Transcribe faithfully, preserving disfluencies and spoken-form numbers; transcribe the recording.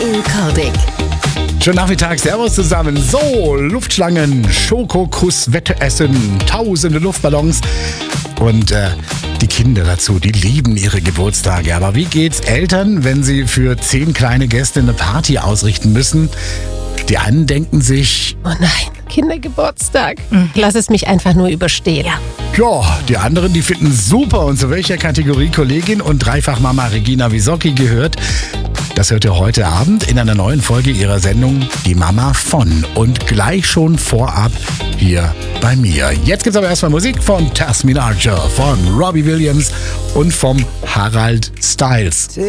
Ilkordik. Schönen Nachmittag, Servus zusammen. So, Luftschlangen, Schokokuss, Wette essen, tausende Luftballons und äh, die Kinder dazu, die lieben ihre Geburtstage. Aber wie geht's Eltern, wenn sie für zehn kleine Gäste eine Party ausrichten müssen? Die einen denken sich, oh nein, Kindergeburtstag. Lass es mich einfach nur überstehen. Ja. ja, die anderen, die finden super. Und zu welcher Kategorie Kollegin und Dreifachmama Regina Wisocki gehört, das hört ihr heute Abend in einer neuen Folge ihrer Sendung Die Mama von. Und gleich schon vorab hier bei mir. Jetzt gibt's aber erstmal Musik von Tasmin Archer, von Robbie Williams und vom Harald Styles.